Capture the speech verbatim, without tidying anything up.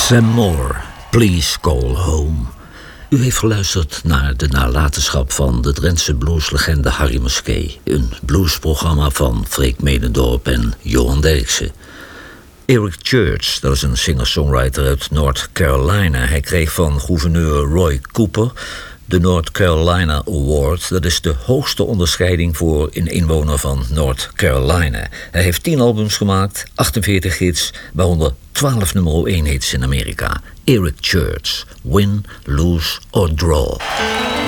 Sam Moore, Please Call Home. U heeft geluisterd naar de nalatenschap van de Drentse blueslegende Harry Musquet. Een bluesprogramma van Freek Medendorp en Johan Derksen. Eric Church, dat is een singer-songwriter uit North Carolina. Hij kreeg van gouverneur Roy Cooper de North Carolina Award. Dat is de hoogste onderscheiding voor een inwoner van North Carolina. Hij heeft tien albums gemaakt, achtenveertig hits, waaronder twaalf nummer één hits in Amerika. Eric Church, Win, Lose or Draw.